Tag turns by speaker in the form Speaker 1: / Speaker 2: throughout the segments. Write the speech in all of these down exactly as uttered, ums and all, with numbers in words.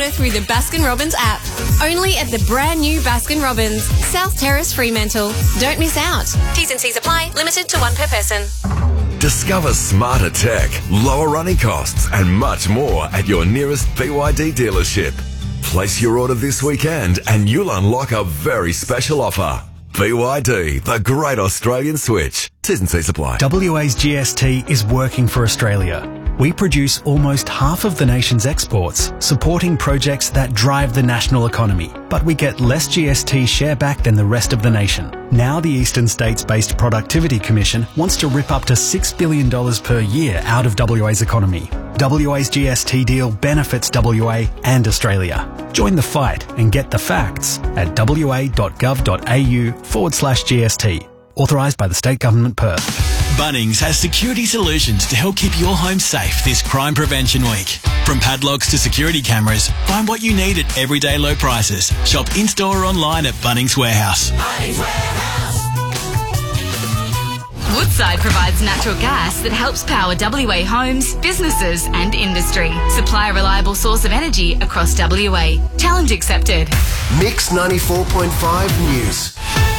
Speaker 1: Through the Baskin-Robbins app. Only at the brand new Baskin-Robbins, South Terrace, Fremantle. Don't miss out. T's and C's apply. Limited to one per person.
Speaker 2: Discover smarter tech, lower running costs and much more at your nearest B Y D dealership. Place your order this weekend and you'll unlock a very special offer. B Y D, the great Australian switch. T's and C's apply.
Speaker 3: W A's G S T is working for Australia. We produce almost half of the nation's exports, supporting projects that drive the national economy. But we get less G S T share back than the rest of the nation. Now the Eastern States-based Productivity Commission wants to rip up to six billion dollars per year out of W A's economy. W A's G S T deal benefits W A and Australia. Join the fight and get the facts at wa.gov.au forward slash GST. Authorised by the State Government, Perth.
Speaker 4: Bunnings has security solutions to help keep your home safe this Crime Prevention Week. From padlocks to security cameras, find what you need at everyday low prices. Shop in-store or online at Bunnings Warehouse.
Speaker 5: Bunnings Warehouse.
Speaker 6: Woodside provides natural gas that helps power W A homes, businesses and industry. Supply a reliable source of energy across W A. Challenge accepted.
Speaker 7: Mix ninety-four point five News.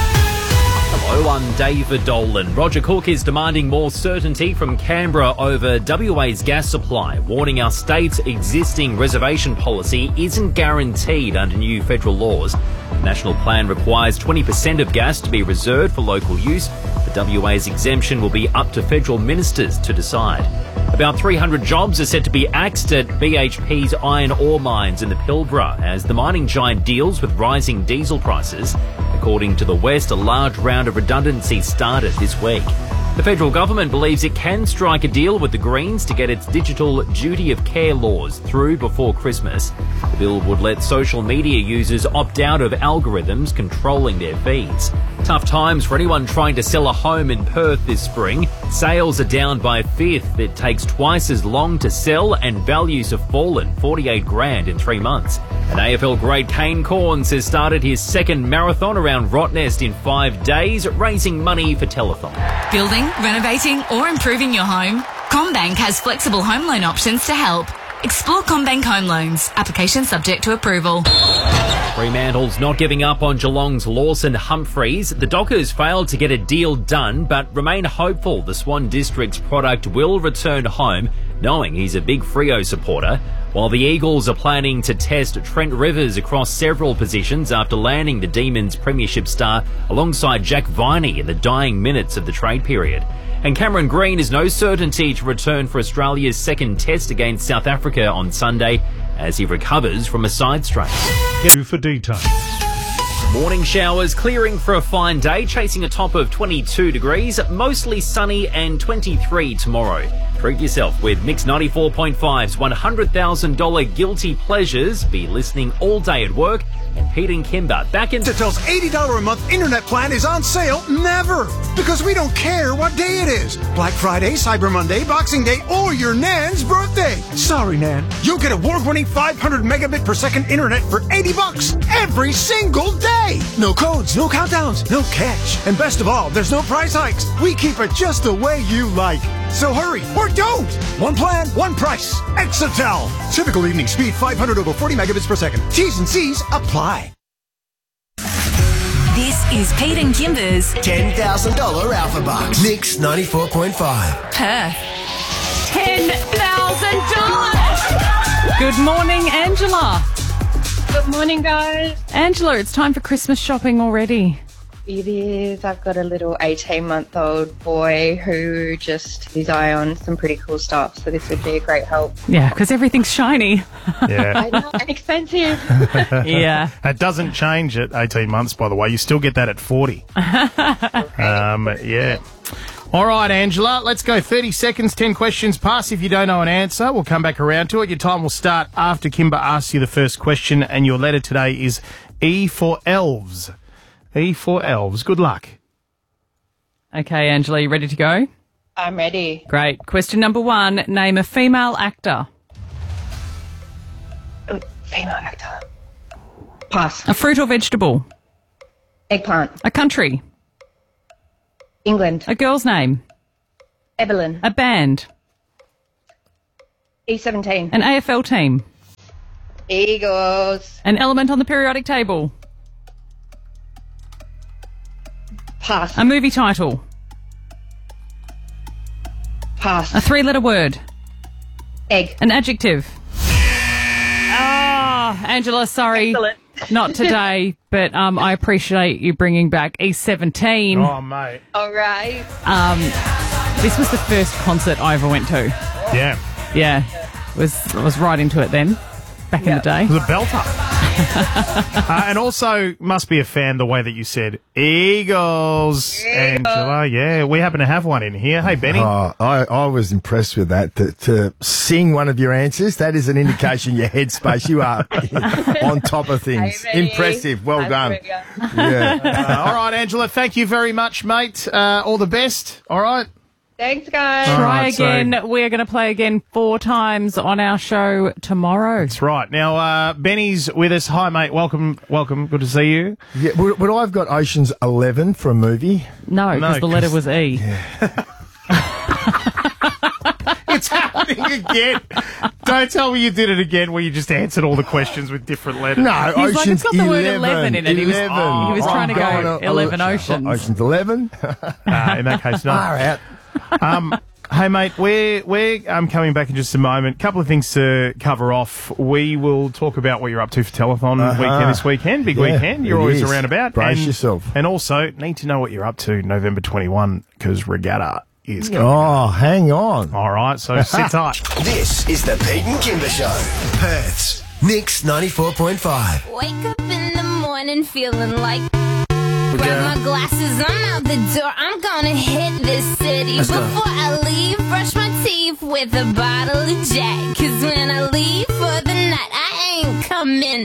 Speaker 8: Hello, I'm David Dolan. Roger Cook is demanding more certainty from Canberra over W A's gas supply, warning our state's existing reservation policy isn't guaranteed under new federal laws. The national plan requires twenty percent of gas to be reserved for local use. The W A's exemption will be up to federal ministers to decide. About three hundred jobs are set to be axed at B H P's iron ore mines in the Pilbara as the mining giant deals with rising diesel prices. According to The West, a large round of redundancy started this week. The federal government believes it can strike a deal with the Greens to get its digital duty of care laws through before Christmas. The bill would let social media users opt out of algorithms controlling their feeds. Tough times for anyone trying to sell a home in Perth this spring. Sales are down by a fifth. It takes twice as long to sell and values have fallen forty-eight grand in three months. And A F L great Kane Cornes has started his second marathon around Rottnest in five days, raising money for telethon.
Speaker 6: Building, renovating or improving your home? CommBank has flexible home loan options to help. Explore CommBank Home Loans. Application subject to approval.
Speaker 8: Fremantle's not giving up on Geelong's Lawson Humphreys. The Dockers failed to get a deal done, but remain hopeful the Swan District's product will return home, knowing he's a big Freo supporter. While the Eagles are planning to test Trent Rivers across several positions after landing the Demons premiership star alongside Jack Viney in the dying minutes of the trade period. And Cameron Green is no certainty to return for Australia's second test against South Africa on Sunday as he recovers from a side strain.
Speaker 9: Two for details.
Speaker 8: Morning showers clearing for a fine day, chasing a top of twenty-two degrees, mostly sunny and twenty-three tomorrow. Treat yourself with Mix ninety-four point five's one hundred thousand dollars Guilty Pleasures. Be listening all day at work. And Pete and Kimber back in...
Speaker 10: Tel's eighty dollars a month internet plan is on sale never, because we don't care what day it is. Black Friday, Cyber Monday, Boxing Day, or your Nan's birthday. Sorry, Nan. You'll get award-winning five hundred megabit per second internet for eighty bucks every single day. No codes, no countdowns, no catch. And best of all, there's no price hikes. We keep it just the way you like. So hurry, or don't. One plan, one price. Exatel. Typical evening speed, five hundred over forty megabits per second. T's and C's apply.
Speaker 6: This is Pete and Kimber's
Speaker 7: ten thousand dollars Alpha Bucks. Mix ninety-four point five.
Speaker 6: Perth.
Speaker 11: ten thousand dollars! Good morning, Angela.
Speaker 12: Good morning, guys.
Speaker 11: Angela, it's time for Christmas shopping already.
Speaker 12: It is. I've got a little eighteen-month-old boy who just has his eye on some pretty cool stuff, so this would be a great help.
Speaker 11: Yeah, because everything's shiny.
Speaker 9: Yeah.
Speaker 12: I know, and expensive.
Speaker 11: Yeah.
Speaker 9: It doesn't change at eighteen months, by the way. You still get that at forty. um, yeah. All right, Angela, let's go thirty seconds, ten questions. Pass if you don't know an answer. We'll come back around to it. Your time will start after Kimber asks you the first question, and your letter today is E for elves. E for elves. Good luck.
Speaker 11: Okay, Angela, you ready to go?
Speaker 12: I'm ready.
Speaker 11: Great. Question number one. Name a female actor.
Speaker 12: Uh, female actor. Pass.
Speaker 11: A fruit or vegetable.
Speaker 12: Eggplant.
Speaker 11: A country.
Speaker 12: England.
Speaker 11: A girl's name.
Speaker 12: Evelyn.
Speaker 11: A band.
Speaker 12: E seventeen.
Speaker 11: An A F L team.
Speaker 12: Eagles.
Speaker 11: An element on the periodic table.
Speaker 12: Pass.
Speaker 11: A movie title.
Speaker 12: Pass.
Speaker 11: A three-letter word.
Speaker 12: Egg.
Speaker 11: An adjective. Ah, Angela, sorry.
Speaker 12: Excellent.
Speaker 11: Not today, but um, I appreciate you bringing back E seventeen.
Speaker 9: Oh, mate.
Speaker 12: All right.
Speaker 11: Um, this was the first concert I ever went to.
Speaker 9: Yeah.
Speaker 11: Yeah, was I was right into it then, back in the day.
Speaker 9: It was a belter. uh, and also, must be a fan the way that you said Eagles, Angela. Yeah, we happen to have one in here. Hey, Benny.
Speaker 5: Oh, I, I was impressed with that. To, to sing one of your answers, that is an indication your headspace. You are on top of things.
Speaker 12: Hey,
Speaker 5: Impressive. Well
Speaker 12: Hi,
Speaker 5: done.
Speaker 12: Maria.
Speaker 5: Yeah.
Speaker 9: Uh, all right, Angela, thank you very much, mate. Uh, all the best. All right.
Speaker 12: Thanks, guys.
Speaker 9: All
Speaker 11: Try
Speaker 9: right, so-
Speaker 11: again. We're going to play again four times on our show tomorrow.
Speaker 9: That's right. Now, uh, Benny's with us. Hi, mate. Welcome. Welcome. Good to see you.
Speaker 5: Yeah, would, would I have got Ocean's eleven for a movie?
Speaker 11: No, because
Speaker 9: No,
Speaker 11: the letter
Speaker 9: 'cause-
Speaker 11: was E.
Speaker 9: It's happening again. Don't tell me you did it again where you just answered all the questions with different letters.
Speaker 5: No,
Speaker 11: He's like,
Speaker 5: Ocean's
Speaker 11: it's got the word
Speaker 5: eleven.
Speaker 11: eleven in it. He was-
Speaker 5: eleven.
Speaker 11: he was
Speaker 5: Oh,
Speaker 11: trying to go
Speaker 5: God, uh,
Speaker 11: eleven
Speaker 5: uh,
Speaker 11: oceans.
Speaker 5: Ocean's eleven?
Speaker 9: Uh, in that case, no.
Speaker 5: Far out.
Speaker 9: Um, hey, mate, we're, we're um, coming back in just a moment. couple of things to cover off. We will talk about what you're up to for Telethon
Speaker 5: Uh-huh.
Speaker 9: weekend this weekend. Big
Speaker 5: Yeah,
Speaker 9: weekend. You're
Speaker 5: it
Speaker 9: always
Speaker 5: is.
Speaker 9: around about.
Speaker 5: Brace
Speaker 9: and,
Speaker 5: yourself.
Speaker 9: And also, need to know what you're up to November twenty-first because Regatta is coming.
Speaker 5: Oh, hang on.
Speaker 9: All right, so sit tight.
Speaker 7: This is the Pete and Kimber Show. Perth's Nix ninety-four point five.
Speaker 13: Wake up in the morning feeling like grab my glasses, I'm out the door. I'm gonna hit this city.
Speaker 7: Let's go.
Speaker 13: Before I leave, brush my teeth with a bottle of Jack. Cause when I leave for the night, I ain't coming